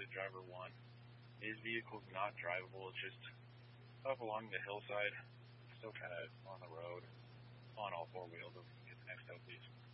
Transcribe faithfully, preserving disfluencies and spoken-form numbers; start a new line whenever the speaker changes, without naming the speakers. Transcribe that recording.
driver one. His vehicle's not drivable. It's just up along the hillside, still kind of on the road, on all four wheels of the next southeast.